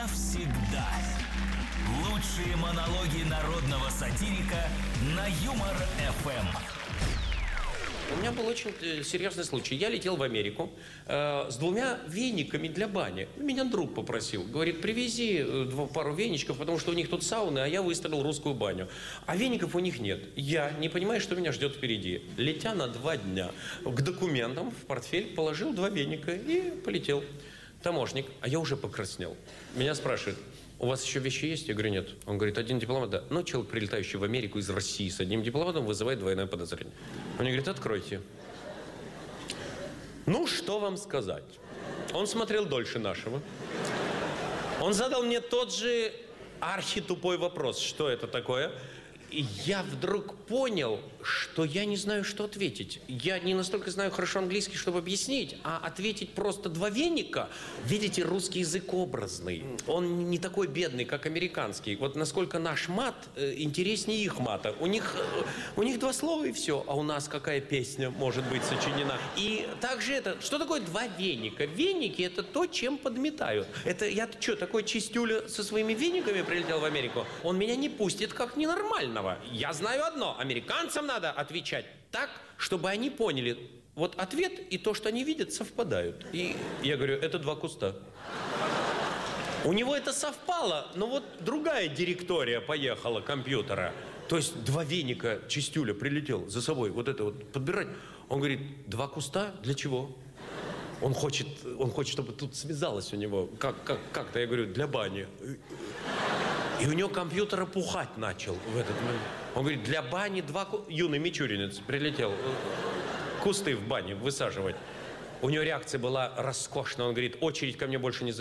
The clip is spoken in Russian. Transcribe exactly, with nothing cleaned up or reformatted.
навсегда. Лучшие монологи народного сатирика на Юмор эф эм. У меня был очень серьезный случай. Я летел в Америку э, с двумя вениками для бани. Меня друг попросил. Говорит, привези два, пару веничков, потому что у них тут сауны, а я выстроил русскую баню. А веников у них нет. Я не понимаю, что меня ждет впереди. Летя на два дня к документам в портфель положил два веника и полетел. Таможник, а я уже покраснел. Меня спрашивает, у вас еще вещи есть? Я говорю, нет. Он говорит, один дипломат, да. Но человек, прилетающий в Америку из России с одним дипломатом, вызывает двойное подозрение. Он мне говорит, откройте. Ну, что вам сказать? Он смотрел дольше нашего. Он задал мне тот же архитупой вопрос, что это такое. И я вдруг понял, что я не знаю, что ответить. Я не настолько знаю хорошо английский, чтобы объяснить, а ответить просто два веника. Видите, русский язык образный. Он не такой бедный, как американский. Вот насколько наш мат э, интереснее их мата. У них, э, у них два слова и все, а у нас какая песня может быть сочинена. И также это, что такое два веника? Веники — это то, чем подметают. Это я что, такой чистюля со своими вениками прилетел в Америку? Он меня не пустит как ненормально. Я знаю одно. Американцам надо отвечать так, чтобы они поняли. Вот ответ и то, что они видят, совпадают. И я говорю, это два куста. У него это совпало, но вот другая директория поехала компьютера. То есть два веника чистюля прилетел за собой вот это вот подбирать. Он говорит, два куста? Для чего? Он хочет, он хочет, чтобы тут связалось у него. Как, как, как-то, я говорю, для бани. И у него компьютер опухать начал в этот момент. Он говорит, для бани два... Ку... Юный мичуринец прилетел кусты в бане высаживать. У него реакция была роскошная. Он говорит, очередь ко мне больше не занимает.